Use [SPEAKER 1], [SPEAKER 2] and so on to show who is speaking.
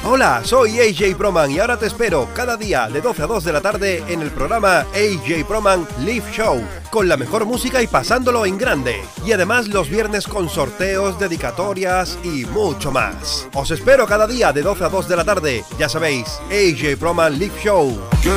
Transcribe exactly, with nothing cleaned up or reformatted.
[SPEAKER 1] Hola, soy A J Proman y ahora te espero cada día de doce a dos de la tarde en el programa A J Proman Live Show, con la mejor música y pasándolo en grande. Y además los viernes con sorteos, dedicatorias y mucho más. Os espero cada día de doce a dos de la tarde. Ya sabéis, A J Proman Live Show.